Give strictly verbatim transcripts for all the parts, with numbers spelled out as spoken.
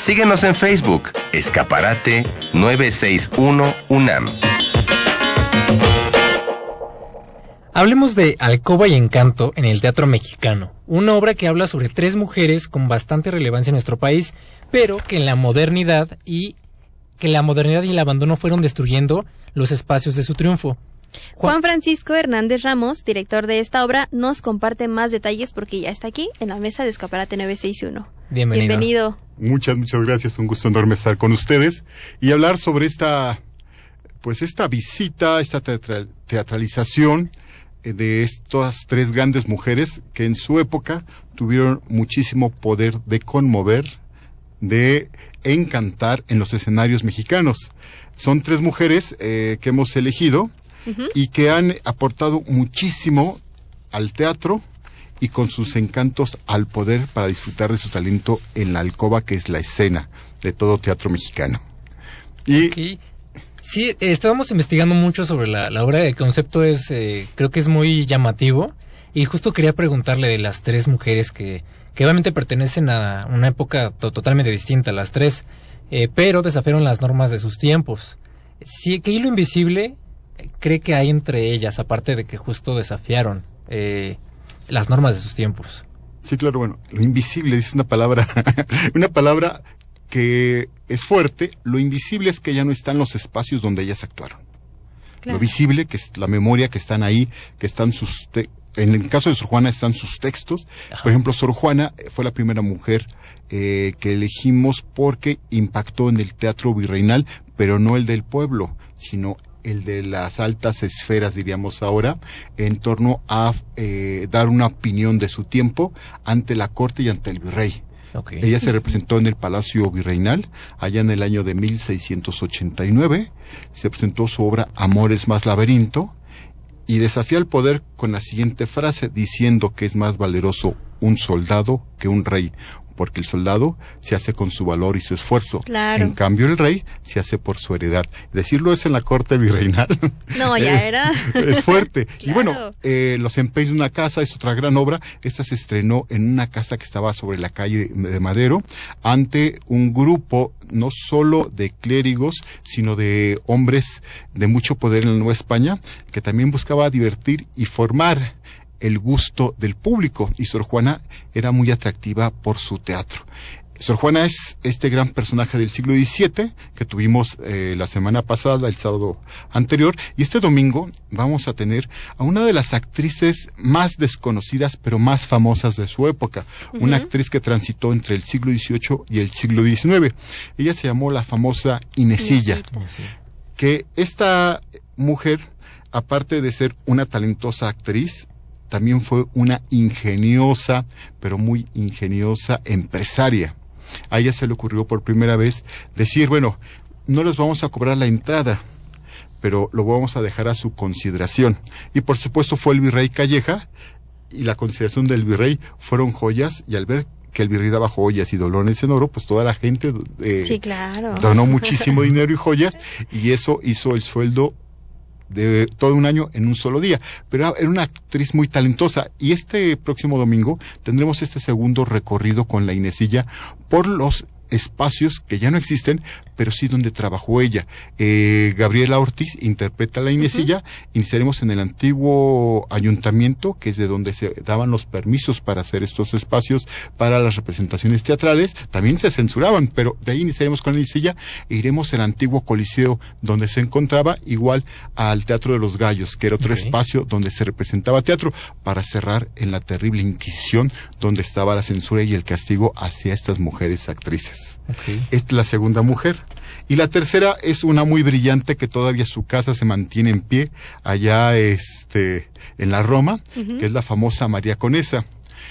Síguenos en Facebook, Escaparate nueve seis uno UNAM. Hablemos de Alcoba y Encanto en el teatro mexicano, una obra que habla sobre tres mujeres con bastante relevancia en nuestro país, pero que en la modernidad y que la modernidad y el abandono fueron destruyendo los espacios de su triunfo. Juan, Juan Francisco Hernández Ramos, director de esta obra, nos comparte más detalles porque ya está aquí en la mesa de Escaparate nueve seis uno. Bienvenido. Bienvenido. Muchas, muchas gracias. Un gusto enorme estar con ustedes y hablar sobre esta, pues esta visita, esta teatral, teatralización de estas tres grandes mujeres que en su época tuvieron muchísimo poder de conmover, de encantar en los escenarios mexicanos. Son tres mujeres eh, que hemos elegido uh-huh. y que han aportado muchísimo al teatro y con sus encantos al poder para disfrutar de su talento en la alcoba, que es la escena de todo teatro mexicano. Y okay. Sí, eh, estábamos investigando mucho sobre la, la obra. El concepto es, eh, creo que es muy llamativo. Y justo quería preguntarle de las tres mujeres que, que obviamente pertenecen a una época to- totalmente distinta, las tres, eh, pero desafiaron las normas de sus tiempos. Sí, ¿qué hilo invisible cree que hay entre ellas, aparte de que justo desafiaron eh, las normas de sus tiempos? Sí, claro, bueno, lo invisible es una palabra, una palabra que es fuerte. Lo invisible es que ya no están los espacios donde ellas actuaron. Claro. Lo visible, que es la memoria, que están ahí, que están sus... Te- en el caso de Sor Juana están sus textos. Ajá. Por ejemplo, Sor Juana fue la primera mujer eh, que elegimos porque impactó en el teatro virreinal, pero no el del pueblo, sino el de las altas esferas, diríamos ahora, en torno a eh, dar una opinión de su tiempo ante la corte y ante el virrey. Okay. Ella se representó en el Palacio Virreinal, allá en el año de mil seiscientos ochenta y nueve, se presentó su obra Amores más laberinto, y desafía al poder con la siguiente frase, diciendo que es más valeroso un soldado que un rey, porque el soldado se hace con su valor y su esfuerzo. Claro. En cambio, el rey se hace por su heredad. Decirlo es en la corte virreinal. No, ya era. Es fuerte. Claro. Y bueno, eh, Los empeños de una casa es otra gran obra. Esta se estrenó en una casa que estaba sobre la calle de Madero, ante un grupo no solo de clérigos, sino de hombres de mucho poder en la Nueva España, que también buscaba divertir y formar el gusto del público, y Sor Juana era muy atractiva por su teatro. Sor Juana es este gran personaje del siglo diecisiete que tuvimos eh, la semana pasada, el sábado anterior, y este domingo vamos a tener a una de las actrices más desconocidas pero más famosas de su época, uh-huh. una actriz que transitó entre el siglo dieciocho y el siglo diecinueve. Ella se llamó la famosa Inesilla, Inesita. Que esta mujer, aparte de ser una talentosa actriz, también fue una ingeniosa, pero muy ingeniosa empresaria. A ella se le ocurrió por primera vez decir, bueno, no les vamos a cobrar la entrada, pero lo vamos a dejar a su consideración. Y por supuesto fue el virrey Calleja, y la consideración del virrey fueron joyas, y al ver que el virrey daba joyas y doblones en oro, pues toda la gente eh, sí, claro. donó muchísimo dinero y joyas, y eso hizo el sueldo de todo un año en un solo día. Pero era una actriz muy talentosa, y este próximo domingo tendremos este segundo recorrido con la Inesilla por los espacios que ya no existen, pero sí donde trabajó ella. Eh, Gabriela Ortiz interpreta a la Inesilla. Uh-huh. Iniciaremos en el antiguo ayuntamiento, que es de donde se daban los permisos para hacer estos espacios para las representaciones teatrales. También se censuraban, pero de ahí iniciaremos con la Inesilla e iremos al antiguo coliseo donde se encontraba, igual al Teatro de los Gallos, que era otro okay. espacio donde se representaba teatro, para cerrar en la terrible Inquisición, donde estaba la censura y el castigo hacia estas mujeres actrices. Okay. Esta es la segunda mujer. Y la tercera es una muy brillante, que todavía su casa se mantiene en pie allá este en la Roma, uh-huh. que es la famosa María Conesa.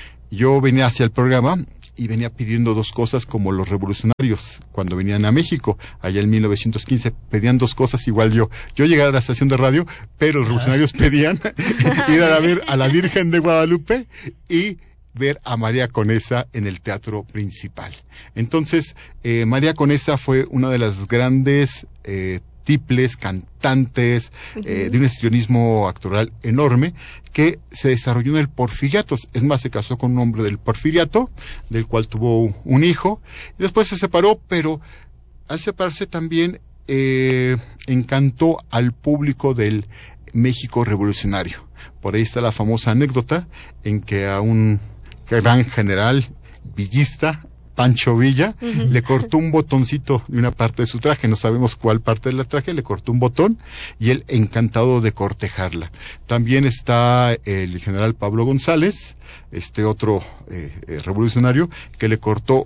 Yo venía hacia el programa y venía pidiendo dos cosas, como los revolucionarios cuando venían a México allá en mil novecientos quince, pedían dos cosas igual yo. Yo llegar a la estación de radio, pero los revolucionarios pedían ir a ver a la Virgen de Guadalupe y ver a María Conesa en el teatro principal. Entonces, eh, María Conesa fue una de las grandes eh, tiples, cantantes, uh-huh. eh, de un histrionismo actoral enorme, que se desarrolló en el Porfiriato. Es más, se casó con un hombre del Porfiriato, del cual tuvo un hijo, y después se separó, pero al separarse también eh, encantó al público del México revolucionario. Por ahí está la famosa anécdota en que a un gran general villista, Pancho Villa, uh-huh. le cortó un botoncito de una parte de su traje, no sabemos cuál parte del traje, le cortó un botón y él encantado de cortejarla. También está el general Pablo González, este otro eh, eh, revolucionario, que le cortó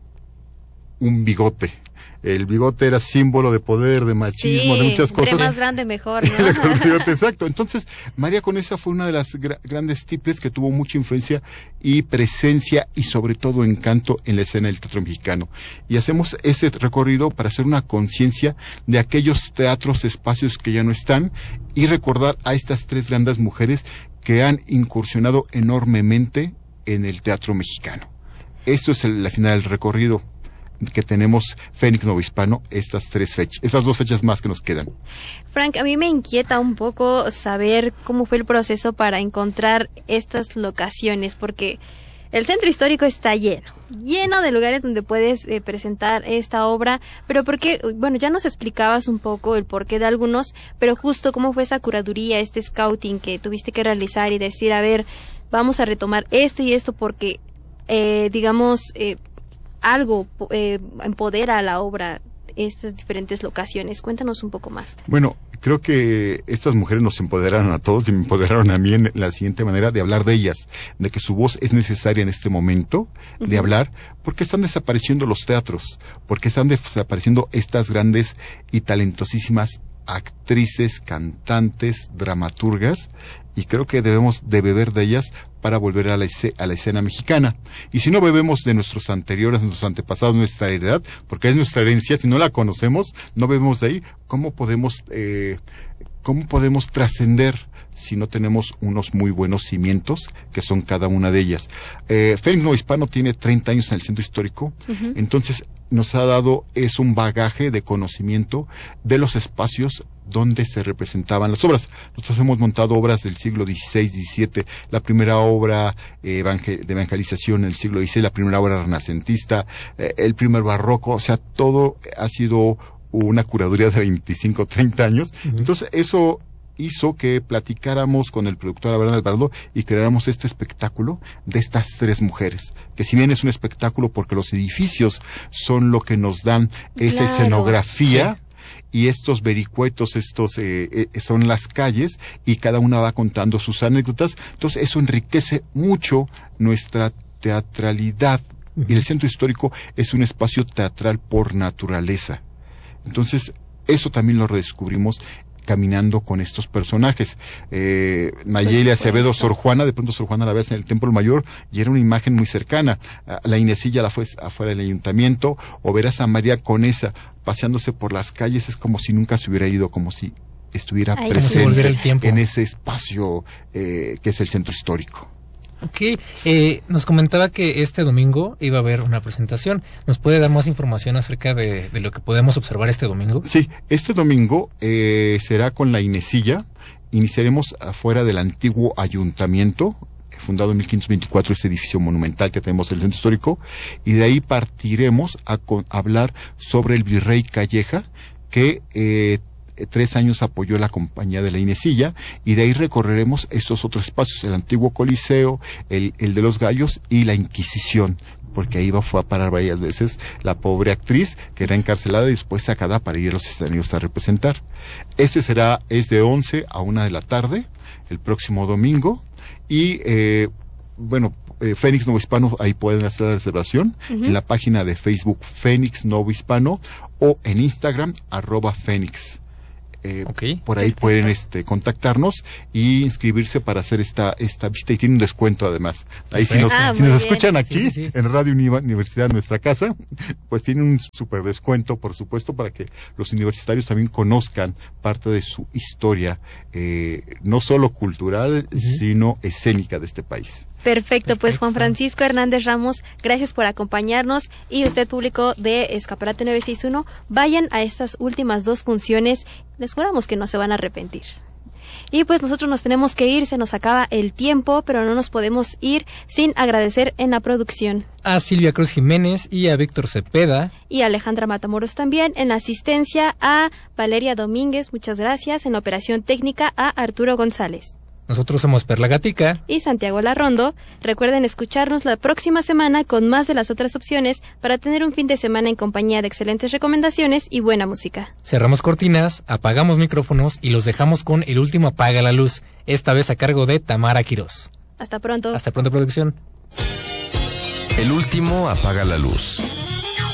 un bigote. El bigote era símbolo de poder, de machismo, sí, de muchas cosas. Entre más grande mejor, ¿no? bigote, exacto. Entonces, María Conesa fue una de las gra- grandes tiples que tuvo mucha influencia y presencia y sobre todo encanto en la escena del teatro mexicano. Y hacemos ese recorrido para hacer una conciencia de aquellos teatros, espacios que ya no están y recordar a estas tres grandes mujeres que han incursionado enormemente en el teatro mexicano. Esto es el, la final del recorrido que tenemos Fénix Novohispano, estas tres fechas, estas dos fechas más que nos quedan. Frank, a mí me inquieta un poco saber cómo fue el proceso para encontrar estas locaciones, porque el centro histórico está lleno, lleno de lugares donde puedes eh, presentar esta obra, pero porque, bueno, ya nos explicabas un poco el porqué de algunos, pero justo cómo fue esa curaduría, este scouting que tuviste que realizar y decir, a ver, vamos a retomar esto y esto porque, eh, digamos, eh, algo eh, empodera a la obra, estas diferentes locaciones. Cuéntanos un poco más. Bueno, creo que estas mujeres nos empoderaron a todos y me empoderaron a mí en la siguiente manera de hablar de ellas, de que su voz es necesaria en este momento de uh-huh. hablar, porque están desapareciendo los teatros, porque están desapareciendo estas grandes y talentosísimas actrices, cantantes, dramaturgas, y creo que debemos de beber de ellas para volver a la, escena, a la escena mexicana. Y si no bebemos de nuestros anteriores, nuestros antepasados, nuestra heredad, porque es nuestra herencia, si no la conocemos, no bebemos de ahí, ¿cómo podemos, eh, cómo podemos trascender si no tenemos unos muy buenos cimientos, que son cada una de ellas? Eh, Fénix Novohispano tiene treinta años en el centro histórico, uh-huh. entonces nos ha dado, es un bagaje de conocimiento de los espacios donde se representaban las obras. Nosotros hemos montado obras del siglo dieciséis, diecisiete, la primera obra eh, evangel- de evangelización en el siglo dieciséis, la primera obra renacentista, eh, el primer barroco, o sea, todo ha sido una curaduría de veinticinco, treinta años. Uh-huh. Entonces, eso hizo que platicáramos con el productor Abraham Alvarado y creáramos este espectáculo de estas tres mujeres, que si bien es un espectáculo porque los edificios son lo que nos dan esa claro. escenografía, sí. y estos vericuetos, estos eh, eh, son las calles, y cada una va contando sus anécdotas, entonces eso enriquece mucho nuestra teatralidad, uh-huh. y el centro histórico es un espacio teatral por naturaleza. Entonces, eso también lo redescubrimos caminando con estos personajes. Eh, Nayeli Acevedo, Sor Juana, de pronto Sor Juana la ves en el Templo Mayor y era una imagen muy cercana. La Inesilla la fue afuera del ayuntamiento, o verás a María Conesa paseándose por las calles, es como si nunca se hubiera ido, como si estuviera Ay, presente el tiempo. En ese espacio eh, que es el centro histórico. Ok, eh, nos comentaba que este domingo iba a haber una presentación. ¿Nos puede dar más información acerca de, de lo que podemos observar este domingo? Sí, este domingo eh, será con la Inesilla. Iniciaremos afuera del antiguo ayuntamiento, fundado en mil quinientos veinticuatro, este edificio monumental que tenemos en el centro histórico, y de ahí partiremos a, con, a hablar sobre el Virrey Calleja, que eh, tres años apoyó la compañía de la Inesilla, y de ahí recorreremos estos otros espacios, el antiguo Coliseo, el, el de los Gallos y la Inquisición, porque ahí va, fue a parar varias veces la pobre actriz, que era encarcelada y después sacada para ir a los escenarios a representar. Este será, es de once a una de la tarde, el próximo domingo, y eh, bueno, eh, Fénix Novohispano, ahí pueden hacer la reservación, uh-huh. en la página de Facebook Fénix Novohispano, o en Instagram, arroba Fénix. Eh, okay. Por ahí pueden este, contactarnos y inscribirse para hacer esta esta visita, y tiene un descuento además. Ahí si nos, ah, si nos escuchan aquí, sí, sí, sí. en Radio Universidad, nuestra casa, pues tiene un súper descuento, por supuesto, para que los universitarios también conozcan parte de su historia, eh, no solo cultural, uh-huh. sino escénica de este país. Perfecto, pues Juan Francisco Hernández Ramos, gracias por acompañarnos, y usted, público de Escaparate nueve seis uno, vayan a estas últimas dos funciones, les juramos que no se van a arrepentir. Y pues nosotros nos tenemos que ir, se nos acaba el tiempo, pero no nos podemos ir sin agradecer en la producción a Silvia Cruz Jiménez y a Víctor Cepeda. Y a Alejandra Matamoros también. En la asistencia a Valeria Domínguez, muchas gracias. En la operación técnica a Arturo González. Nosotros somos Perla Gatica y Santiago Larrondo. Recuerden escucharnos la próxima semana con más de las otras opciones para tener un fin de semana en compañía de excelentes recomendaciones y buena música. Cerramos cortinas, apagamos micrófonos y los dejamos con El último apaga la luz, esta vez a cargo de Tamara Quirós. Hasta pronto. Hasta pronto, producción. El último apaga la luz.